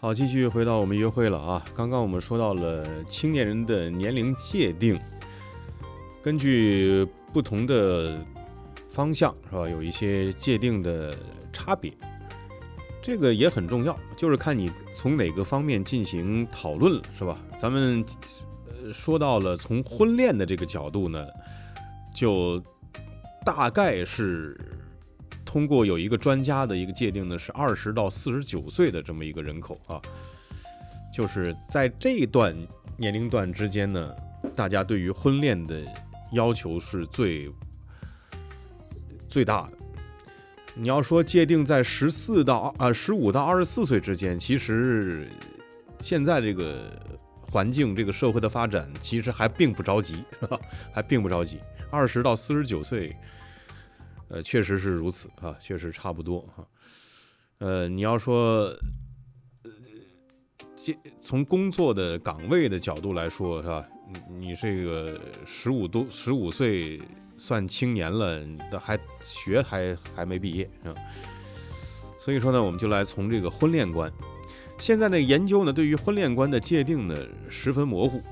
好，继续回到我们约会了啊。刚刚我们说到了青年人的年龄界定，根据不同的方向是吧，有一些界定的差别。这个也很重要，就是看你从哪个方面进行讨论了，是吧？咱们说到了从婚恋的这个角度呢，就大概是通过有一个专家的一个界定呢，是20到49岁的这么一个人口啊，就是在这一段年龄段之间呢，大家对于婚恋的要求是最大的。你要说界定在15到24岁之间，其实现在这个环境、这个社会的发展，其实还并不着急，是吧？还并不着急。20到49岁，确实是如此啊，确实差不多啊。你要说，从工作的岗位的角度来说，是吧？你这个15岁。算青年了，学还没毕业啊，所以说呢，我们就来从这个婚恋观。现在的研究呢，对于婚恋观的界定呢十分模糊，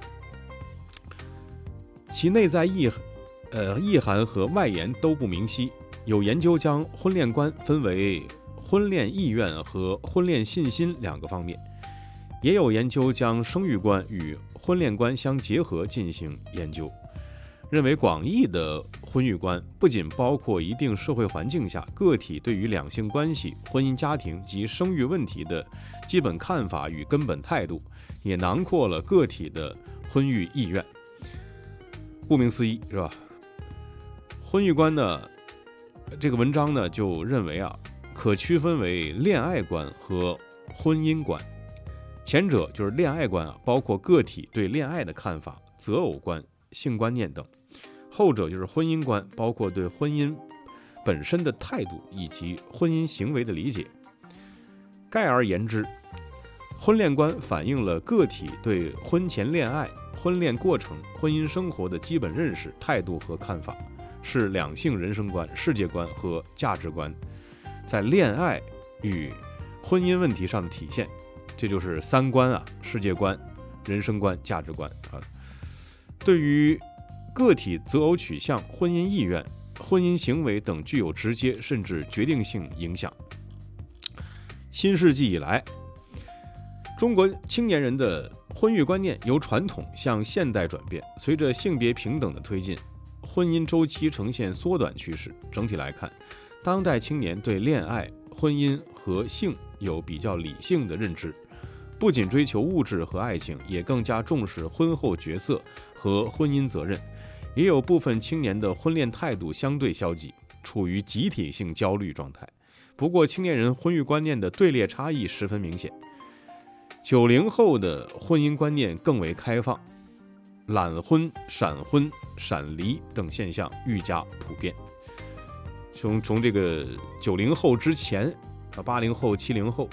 其内在意涵和外延都不明晰。有研究将婚恋观分为婚恋意愿和婚恋信心两个方面，也有研究将生育观与婚恋观相结合进行研究。认为广义的婚育观不仅包括一定社会环境下个体对于两性关系、婚姻家庭及生育问题的基本看法与根本态度，也囊括了个体的婚育意愿。顾名思义，是吧？婚育观呢，这个文章呢就认为啊，可区分为恋爱观和婚姻观。前者就是恋爱观啊，包括个体对恋爱的看法、择偶观、性观念等。后者就是婚姻观，包括对婚姻本身的态度以及婚姻行为的理解。概而言之，婚恋观反映了个体对婚前恋爱、婚恋过程、婚姻生活的基本认识、态度和看法，是两性人生观、世界观和价值观在恋爱与婚姻问题上的体现。这就是三观啊：世界观、人生观、价值观啊。对于个体择偶取向、婚姻意愿、婚姻行为等具有直接甚至决定性影响。新世纪以来，中国青年人的婚育观念由传统向现代转变，随着性别平等的推进，婚姻周期呈现缩短趋势。整体来看，当代青年对恋爱、婚姻和性有比较理性的认知，不仅追求物质和爱情，也更加重视婚后角色和婚姻责任。也有部分青年的婚恋态度相对消极，处于集体性焦虑状态。不过，青年人婚育观念的队列差异十分明显。90后的婚姻观念更为开放，揽婚、闪婚、闪离等现象愈加普遍。从这个90后之前，80后、70后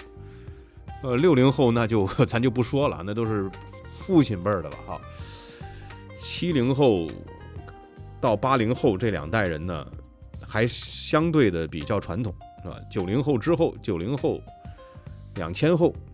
，60后那就咱就不说了，那都是父亲辈的了哈。70后到80后这两代人呢，还相对的比较传统，是吧？90后之后，90后、2000后